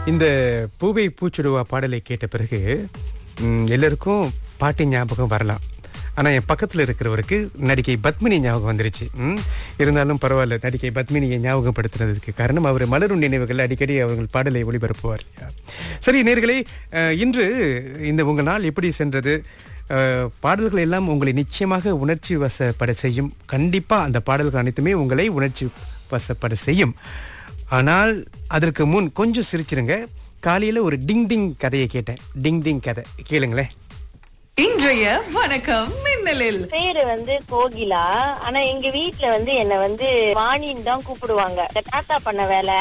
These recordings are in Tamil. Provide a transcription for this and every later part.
இந்த பூவை பூச்சுடுவா பாடலை கேட்ட பிறகு எல்லாருக்கும் பாட்டு ஞாபகம் வரலாம். ஆனா என் பக்கத்துல இருக்கிறவருக்கு நடிகை பத்மினி ஞாபகம் வந்துருச்சு. இருந்தாலும் பரவாயில்ல, நடிகை பத்மினியை ஞாபகப்படுத்துறதுக்கு காரணம் அவர் மலரும் நினைவுகள் அடிக்கடி அவர்கள் பாடலை ஒளிபரப்புவார் இல்லையா? சரி நேயர்களே, இன்று இந்த உங்கள் நாள் எப்படி சென்றது? பாடல்கள் எல்லாம் உங்களை நிச்சயமாக உணர்ச்சி வசப்பட செய்யும். கண்டிப்பா அந்த பாடல்கள் அனைத்துமே உங்களை உணர்ச்சி வசப்பட செய்யும். ஆனால் அதற்கு முன் கொஞ்சம் சிரிச்சிருங்க. காலையில ஒரு டிங் டிங் கதையை கேட்டேன். டிங் டிங் கதை கேளுங்களேன். இன்றைய வணக்கம் மின்னலில் பேரு கோகிலா. ஆனா எங்க வீட்டுல என்ன வாணின்னு தான் கூப்பிடுவாங்க. தாத்தா பண்ண வேலை.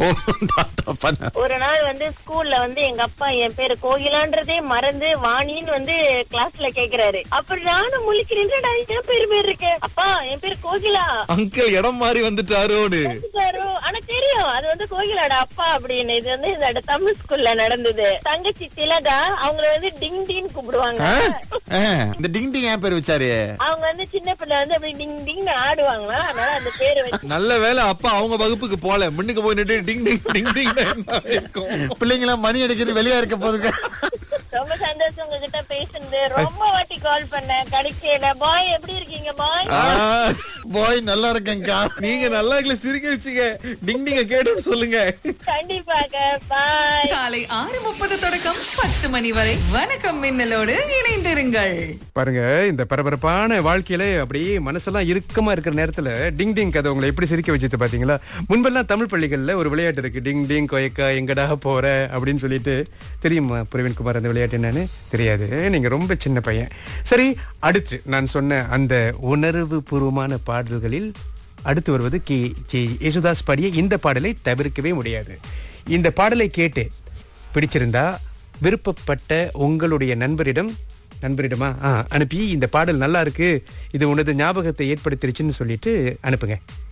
ஒரு நாள் ஸ்கூல்ல எங்க அப்பா என் பேரு கோகிலான்றதே மறந்து வாணின்னு கிளாஸ்ல கேக்குறாரு. அப்புறம் நானும் முழிக்கிறேன், என் பேரு இருக்கு. அப்பா என் பேரு கோகிலா. அங்கிள் இடம் மாறி வந்துட்டாரோ. ஆனா தெரியும் அது கோகிலாட அப்பா அப்படின்னு. இது இந்த தமிழ் ஸ்கூல்ல நடந்தது. தங்கச்சி திலகா அவங்கள டிங் டிங் கூப்பிடுவாங்க. இந்த டிங் டிங் ஏன் பேர் வச்சாரு? அவங்க சின்ன பிள்ளை அப்படி டிங் டிங் ஆடுவாங்களா, அதனால அந்த பேரு வச்சு. நல்ல வேலை அப்பா அவங்க வகுப்புக்கு போல, முன்னுக்கு போய் நின்று டிங் டிங் டிங் டிங் பிள்ளைங்களா மணி அடிக்கிறது வெளியா இருக்க போதுங்க. ரொம்ப சந்தோஷம் உங்ககிட்ட பேசுனது. ரொம்ப வாட்டி கால் பண்ணேன், கிடைக்கல. பாய் எப்படி இருக்கீங்க? பாய் நல்லா இருக்கேன்க்கா. நீங்க நல்லா சிரிக்க வச்சுங்க. டிங் டிங்க கேட்டு சொல்லுங்க. கண்டிப்பாக. பாய். காலை 6:30 தொடக்கம் 10 மணி வரை வணக்கம் மின்னலோடு இணைந்திருங்கள். பாருங்க, இந்த பரபரப்பான வாழ்க்கையில அப்படியே மனசெல்லாம் இறுக்கமா இருக்கிற நேரத்துல டிங் டிங் கதை உங்களை எப்படி சிரிக்க வச்சுட்டு பாத்தீங்களா? முன்பெல்லாம் தமிழ் பள்ளிகள்ல ஒரு விளையாட்டு இருக்கு, டிங் டிங் கொயக்கா எங்கடா போற அப்படின்னு சொல்லிட்டு. தெரியுமா பிரவீன்குமார் அந்த விளையாட்டு என்னன்னு? தெரியாது, நீங்க ரொம்ப சின்ன பையன். சரி, அடுத்து நான் சொன்ன அந்த உணர்வு பூர்வமான பாடல்களில் அடுத்து வருவது கே யேசுதாஸ் பாடிய இந்த பாடலை தவிர்க்கவே முடியாது. இந்த பாடலை கேட்டு பிடிச்சிருந்தா விருப்பப்பட்ட உங்களுடைய நண்பரிடமா அனுப்பி இந்த பாடல் நல்லா இருக்கு, இது உனது ஞாபகத்தை ஏற்படுத்திருச்சுன்னு சொல்லிட்டு அனுப்புங்க.